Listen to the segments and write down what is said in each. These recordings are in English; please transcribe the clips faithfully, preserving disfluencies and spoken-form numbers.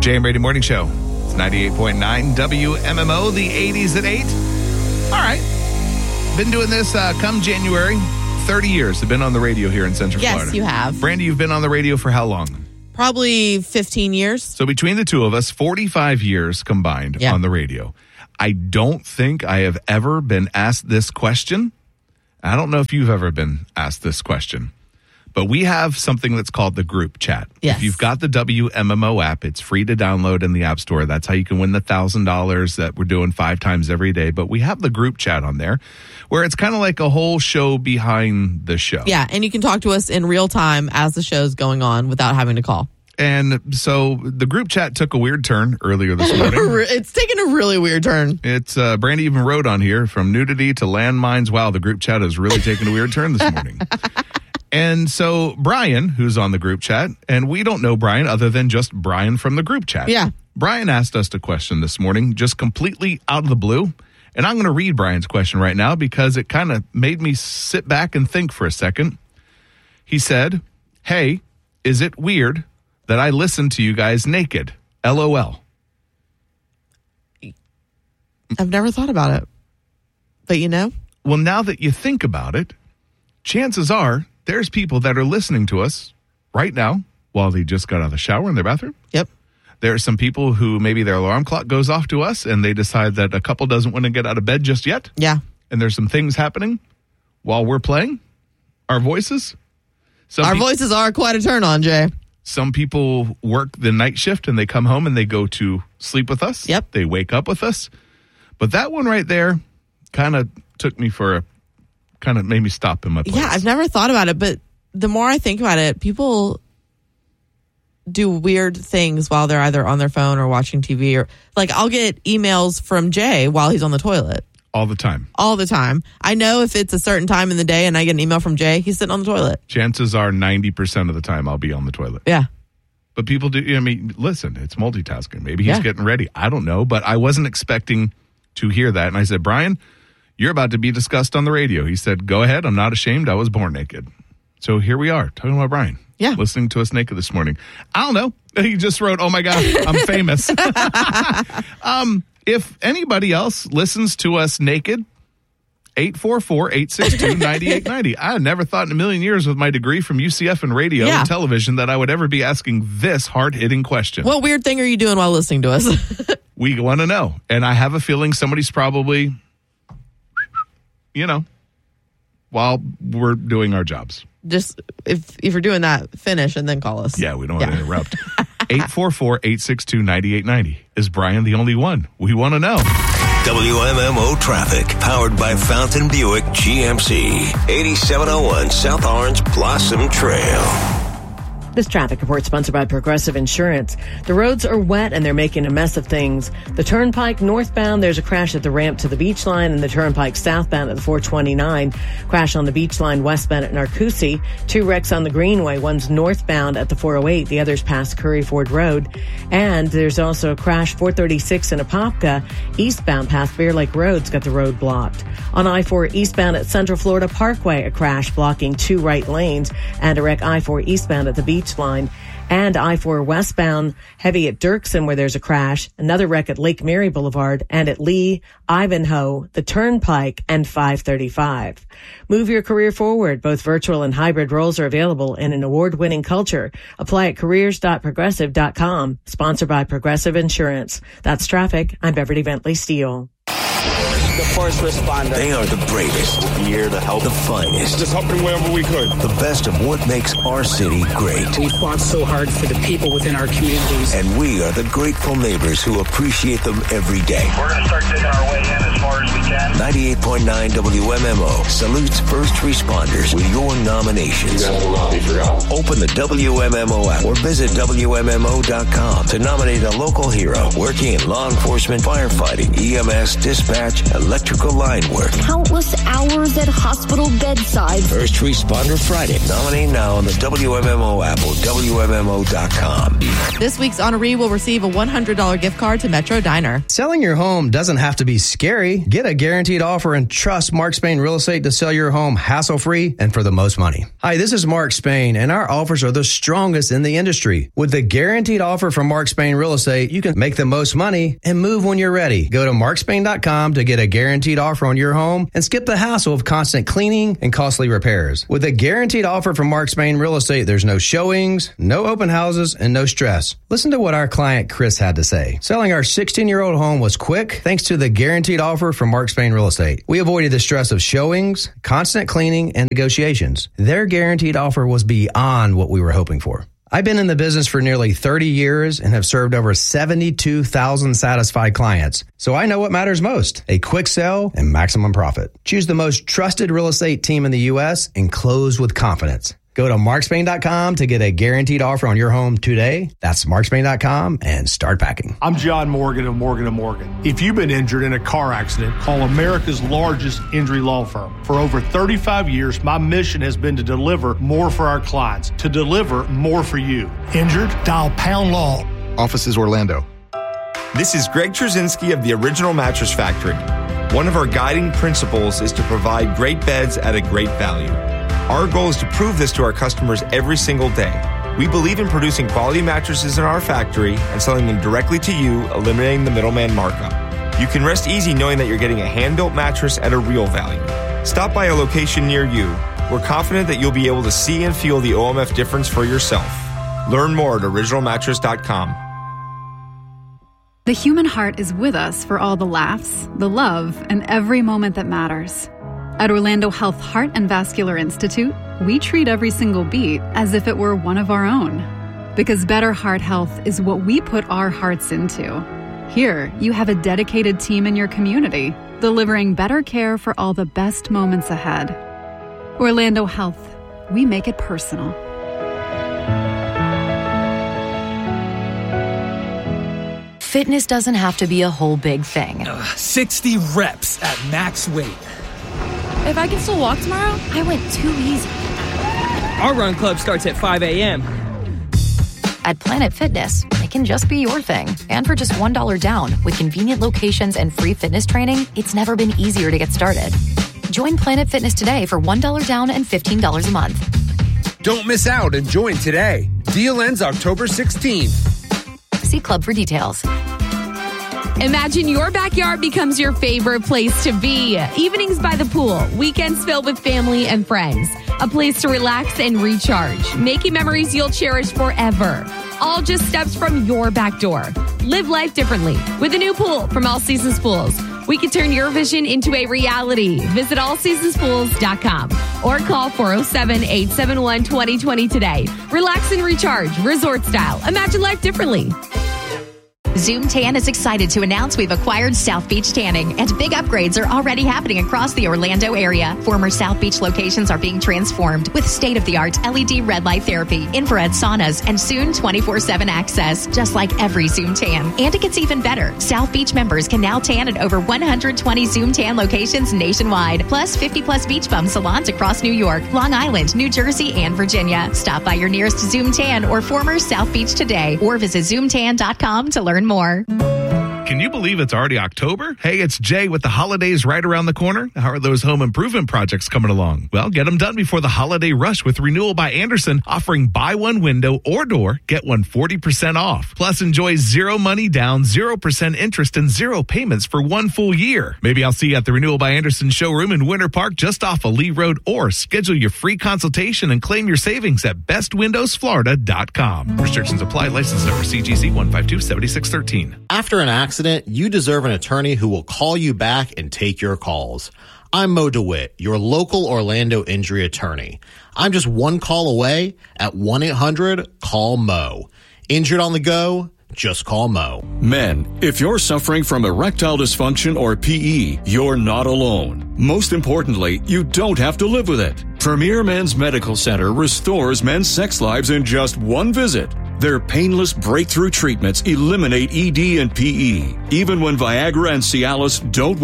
Jay and Brady Morning Show. It's ninety-eight point nine W M M O, the eighties at eight. All right. Been doing this uh, come January. thirty years have been on the radio here in Central yes, Florida. Yes, you have. Brandy, you've been on the radio for how long? Probably fifteen years. So between the two of us, forty-five years combined yeah. on the radio. I don't think I have ever been asked this question. I don't know if you've ever been asked this question. But we have something that's called the group chat. Yes. If you've got the W M M O app, it's free to download in the App Store. That's how you can win the one thousand dollars that we're doing five times every day. But we have the group chat on there where it's kind of like a whole show behind the show. Yeah, and you can talk to us in real time as the show's going on without having to call. And so the group chat took a weird turn earlier this morning. It's taken a really weird turn. It's uh, Brandy even wrote on here, from nudity to landmines. Wow, the group chat has really taken a weird turn this morning. And so Brian, who's on the group chat, and we don't know Brian other than just Brian from the group chat. Yeah. Brian asked us a question this morning, just completely out of the blue. And I'm going to read Brian's question right now because it kind of made me sit back and think for a second. He said, "Hey, is it weird that I listen to you guys naked? L O L." I've never thought about it. But you know? Well, now that you think about it, chances are there's people that are listening to us right now while they just got out of the shower in their bathroom. Yep. There are some people who maybe their alarm clock goes off to us and they decide that a couple doesn't want to get out of bed just yet. Yeah. And there's some things happening while we're playing our voices. Some our pe- voices are quite a turn on, Jay. Some people work the night shift and they come home and they go to sleep with us. Yep. They wake up with us. But that one right there kind of took me for a, kind of made me stop in my place. Yeah, I've never thought about it, but the more I think about it, people do weird things while they're either on their phone or watching T V, or like I'll get emails from Jay while he's on the toilet. All the time. All the time. I know if it's a certain time in the day and I get an email from Jay, he's sitting on the toilet. Chances are ninety percent of the time I'll be on the toilet. Yeah. But people do, I mean, listen, it's multitasking. Maybe he's yeah. getting ready. I don't know, but I wasn't expecting to hear that. And I said, "Brian, you're about to be discussed on the radio." He said, "Go ahead. I'm not ashamed. I was born naked." So here we are talking about Brian. Yeah. Listening to us naked this morning. I don't know. He just wrote, "Oh my God, I'm famous." um, if anybody else listens to us naked, eight four four, eight six two, nine eight nine zero. I never thought in a million years with my degree from U C F in radio yeah. and television that I would ever be asking this hard-hitting question. What weird thing are you doing while listening to us? We want to know. And I have a feeling somebody's probably, you know, while we're doing our jobs. Just, if if you're doing that, finish and then call us. Yeah, we don't yeah. want to interrupt. eight four four, eight six two, nine eight nine zero. Is Brian the only one? We want to know. W M M O Traffic, powered by Fountain Buick G M C, eighty-seven oh one South Orange Blossom Trail. This traffic report sponsored by Progressive Insurance. The roads are wet and they're making a mess of things. The Turnpike northbound, there's a crash at the ramp to the beach line, and the Turnpike southbound at the four twenty-nine. Crash on the beach line westbound at Narcoossee. Two wrecks on the Greenway. One's northbound at the four oh eight. The other's past Curry Ford Road. And there's also a crash four thirty-six in Apopka. Eastbound past Bear Lake Road's got the road blocked. On I four eastbound at Central Florida Parkway, a crash blocking two right lanes, and a wreck I four eastbound at the beach line. And I four westbound, heavy at Dirksen where there's a crash, another wreck at Lake Mary Boulevard, and at Lee, Ivanhoe, the Turnpike, and five thirty-five. Move your career forward. Both virtual and hybrid roles are available in an award-winning culture. Apply at careers dot progressive dot com. Sponsored by Progressive Insurance. That's traffic. I'm Beverly Bentley Steele. The first responder. They are the bravest. We'll be here to help. The finest. Just helping wherever we could. The best of what makes our city great. We fought so hard for the people within our communities. And we are the grateful neighbors who appreciate them every day. We're going to start digging our way in as far as we can. ninety-eight point nine W M M O salutes first responders with your nominations. You guys will not be forgotten. Open the W M M O app or visit W M M O dot com to nominate a local hero working in law enforcement, firefighting, E M S, dispatch, electric electrical line work. Countless hours at hospital bedside. First Responder Friday. Nominate now on the W M M O app or W M M O dot com. This week's honoree will receive a one hundred dollars gift card to Metro Diner. Selling your home doesn't have to be scary. Get a guaranteed offer and trust Mark Spain Real Estate to sell your home hassle-free and for the most money. Hi, this is Mark Spain, and our offers are the strongest in the industry. With the guaranteed offer from Mark Spain Real Estate, you can make the most money and move when you're ready. Go to mark spain dot com to get a guaranteed offer on your home and skip the hassle of constant cleaning and costly repairs. With a guaranteed offer from Mark Spain Real Estate, there's no showings, no open houses, and no stress. Listen to what our client Chris had to say. Selling our sixteen-year-old home was quick thanks to the guaranteed offer from Mark Spain Real Estate. We avoided the stress of showings, constant cleaning, and negotiations. Their guaranteed offer was beyond what we were hoping for. I've been in the business for nearly thirty years and have served over seventy-two thousand satisfied clients. So I know what matters most: a quick sale and maximum profit. Choose the most trusted real estate team in the U S and close with confidence. Go to mark spain dot com to get a guaranteed offer on your home today. That's mark spain dot com and start packing. I'm John Morgan of Morgan and Morgan. If you've been injured in a car accident, call America's largest injury law firm. For over thirty-five years, my mission has been to deliver more for our clients, to deliver more for you. Injured? Dial Pound Law. Offices Orlando. This is Greg Trzynski of the Original Mattress Factory. One of our guiding principles is to provide great beds at a great value. Our goal is to prove this to our customers every single day. We believe in producing quality mattresses in our factory and selling them directly to you, eliminating the middleman markup. You can rest easy knowing that you're getting a hand-built mattress at a real value. Stop by a location near you. We're confident that you'll be able to see and feel the O M F difference for yourself. Learn more at original mattress dot com. The human heart is with us for all the laughs, the love, and every moment that matters. At Orlando Health Heart and Vascular Institute, we treat every single beat as if it were one of our own. Because better heart health is what we put our hearts into. Here, you have a dedicated team in your community, delivering better care for all the best moments ahead. Orlando Health, we make it personal. Fitness doesn't have to be a whole big thing. Uh, sixty reps at max weight. If I can still walk tomorrow, I went too easy. Our run club starts at five a.m. At Planet Fitness, it can just be your thing. And for just one dollar down, with convenient locations and free fitness training, it's never been easier to get started. Join Planet Fitness today for one dollar down and fifteen dollars a month. Don't miss out and join today. Deal ends October sixteenth. See club for details. Imagine your backyard becomes your favorite place to be. Evenings by the pool, weekends filled with family and friends. A place to relax and recharge, making memories you'll cherish forever. All just steps from your back door. Live life differently with a new pool from All Seasons Pools. We can turn your vision into a reality. Visit all seasons pools dot com or call four oh seven, eight seven one, two oh two oh today. Relax and recharge, resort style. Imagine life differently. Zoom Tan is excited to announce we've acquired South Beach Tanning, and big upgrades are already happening across the Orlando area. Former South Beach locations are being transformed with state-of-the-art L E D red light therapy, infrared saunas, and soon twenty-four seven access, just like every Zoom Tan. And it gets even better. South Beach members can now tan at over one hundred twenty Zoom Tan locations nationwide, plus fifty plus beach bum salons across New York, Long Island, New Jersey, and Virginia. Stop by your nearest Zoom Tan or former South Beach today, or visit zoom tan dot com to learn more. Can you believe it's already October? Hey, it's Jay with the holidays right around the corner. How are those home improvement projects coming along? Well, get them done before the holiday rush with Renewal by Andersen, offering buy one window or door, get one forty percent off. Plus, enjoy zero money down, zero percent interest, and zero payments for one full year. Maybe I'll see you at the Renewal by Andersen showroom in Winter Park just off of Lee Road, or schedule your free consultation and claim your savings at best windows florida dot com. Restrictions apply. License number C G C one five two seven six one three. After an accident, you deserve an attorney who will call you back and take your calls. I'm Mo DeWitt, your local Orlando injury attorney. I'm just one call away at one eight hundred call Mo. Injured on the go? Just call Mo. Men, if you're suffering from erectile dysfunction or P E, you're not alone. Most importantly, you don't have to live with it. Premier Men's Medical Center restores men's sex lives in just one visit. Their painless breakthrough treatments eliminate E D and P E, even when Viagra and Cialis don't work.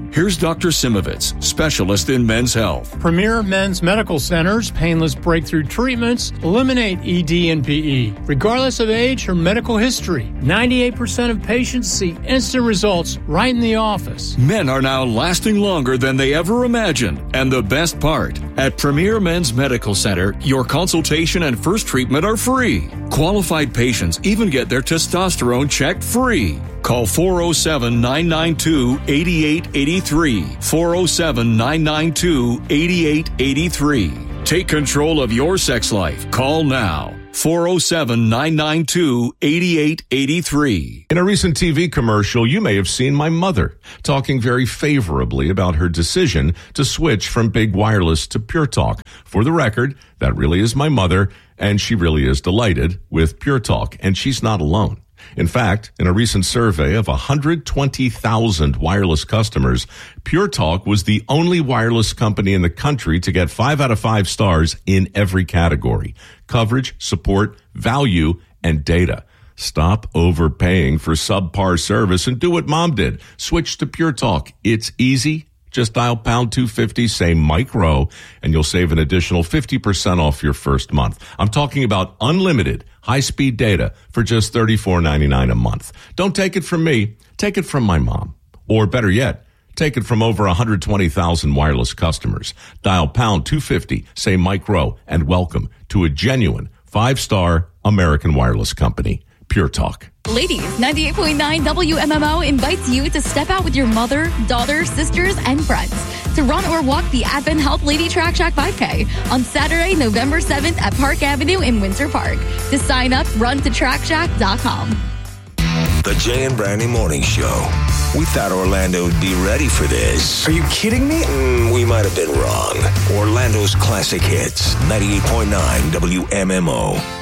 Here's Doctor Simovitz, specialist in men's health. Premier Men's Medical Center's painless breakthrough treatments eliminate E D and P E, regardless of age or medical history. ninety-eight percent of patients see instant results right in the office. Men are now lasting longer than they ever imagined. And the best part, at Premier Men's Medical Center, your consultation and first treatment are free. Qualified patients even get their testosterone checked free. Call four oh seven, nine nine two, eight eight eight three. four oh seven, nine nine two, eight eight eight three. Take control of your sex life. Call now. four oh seven, nine nine two, eight eight eight three. In a recent T V commercial, you may have seen my mother talking very favorably about her decision to switch from Big Wireless to Pure Talk. For the record, that really is my mother, and she really is delighted with Pure Talk, and she's not alone. In fact, in a recent survey of one hundred twenty thousand wireless customers, Pure Talk was the only wireless company in the country to get five out of five stars in every category: coverage, support, value, and data. Stop overpaying for subpar service and do what Mom did. Switch to Pure Talk. It's easy. Just dial pound two fifty, say Mike Rowe, and you'll save an additional fifty percent off your first month. I'm talking about unlimited high-speed data for just thirty-four ninety-nine a month. Don't take it from me. Take it from my mom. Or better yet, take it from over one hundred twenty thousand wireless customers. Dial pound two fifty, say Mike Rowe, and welcome to a genuine five-star American wireless company, Pure Talk. Ladies, ninety-eight point nine W M M O invites you to step out with your mother, daughter, sisters, and friends to run or walk the Advent Health Lady Track Shack five K on Saturday, November seventh at Park Avenue in Winter Park. To sign up, run to track shack dot com. The Jay and Brandy Morning Show. We thought Orlando would be ready for this. Are you kidding me? Mm, we might have been wrong. Orlando's classic hits, ninety-eight point nine W M M O.